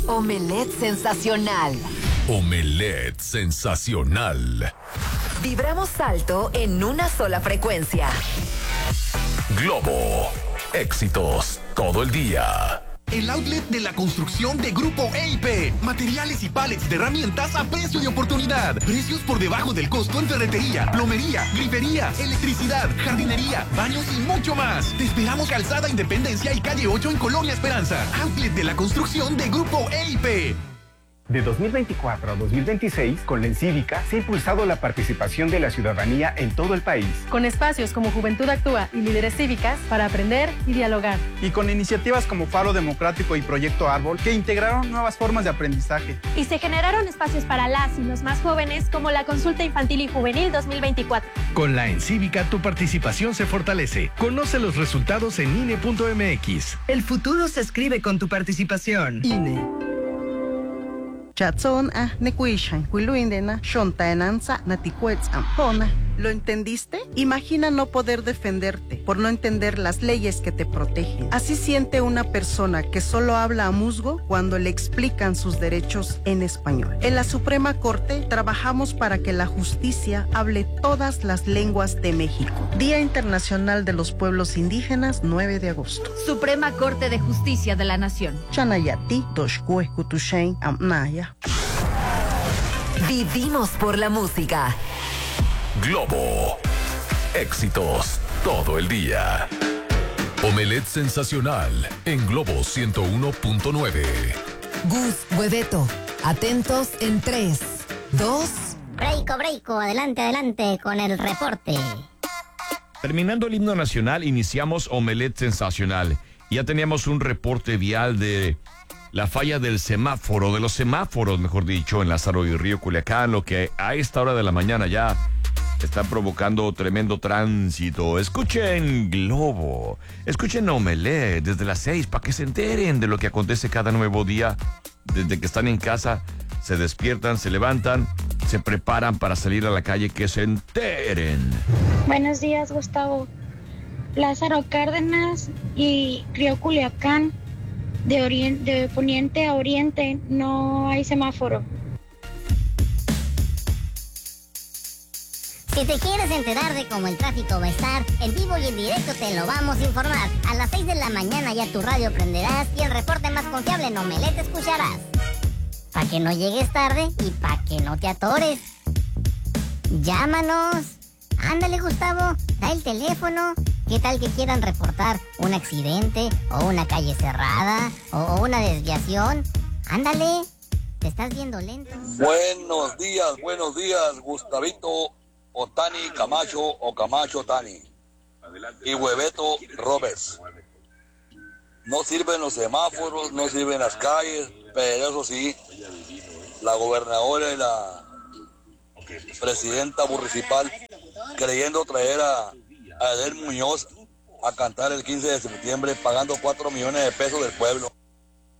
Omelette sensacional. Omelette sensacional. Vibramos alto en una sola frecuencia. Globo. Éxitos todo el día. El outlet de la construcción de Grupo EIP. Materiales y pallets de herramientas a precio de oportunidad. Precios por debajo del costo en ferretería, plomería, grifería, electricidad, jardinería, baños y mucho más. Te esperamos Calzada Independencia y Calle 8 en Colonia Esperanza. Outlet de la construcción de Grupo EIP. De 2024 a 2026, con la Encívica, se ha impulsado la participación de la ciudadanía en todo el país. Con espacios como Juventud Actúa y Líderes Cívicas para aprender y dialogar. Y con iniciativas como Faro Democrático y Proyecto Árbol, que integraron nuevas formas de aprendizaje. Y se generaron espacios para las y los más jóvenes, como la Consulta Infantil y Juvenil 2024. Con la Encívica, tu participación se fortalece. Conoce los resultados en INE.mx. El futuro se escribe con tu participación. INE. Chatson nekuishan kuiluindena shontaenanza naticuetz ampona. ¿Lo entendiste? Imagina no poder defenderte por no entender las leyes que te protegen. Así siente una persona que solo habla a musgo cuando le explican sus derechos en español. En la Suprema Corte trabajamos para que la justicia hable todas las lenguas de México. Día Internacional de los Pueblos Indígenas, 9 de agosto. Suprema Corte de Justicia de la Nación. Chanayati, Toshkue, Kutushain, Amnaya. Vivimos por la música. Globo. Éxitos todo el día. Omelette sensacional en Globo 101.9. Gus, Hueveto, atentos en 3, 2... Breiko, adelante con el reporte. Terminando el himno nacional, iniciamos Omelette sensacional. Ya teníamos un reporte vial de la falla del semáforo, de los semáforos, mejor dicho, en Lázaro y Río Culiacán, lo que a esta hora de la mañana ya está provocando tremendo tránsito. Escuchen Globo, escuchen Omelette desde las 6 para que se enteren de lo que acontece cada nuevo día. Desde que están en casa, se despiertan, se levantan, se preparan para salir a la calle, que se enteren. Buenos días, Gustavo. Lázaro Cárdenas y Río Culiacán, de poniente a oriente, no hay semáforo. Si te quieres enterar de cómo el tráfico va a estar, en vivo y en directo te lo vamos a informar. A las 6 de la mañana ya tu radio prenderás y el reporte más confiable en Omelette escucharás. Pa' que no llegues tarde y pa' que no te atores. Llámanos. Ándale, Gustavo, da el teléfono. ¿Qué tal que quieran reportar un accidente o una calle cerrada o una desviación? Ándale, te estás viendo lento. Buenos días, Gustavito Otani Camacho o Camacho Otani y Hueveto Roberts. No sirven los semáforos, no sirven las calles, pero eso sí, la gobernadora y la presidenta municipal creyendo traer a Edel Muñoz a cantar el 15 de septiembre pagando 4 millones de pesos del pueblo.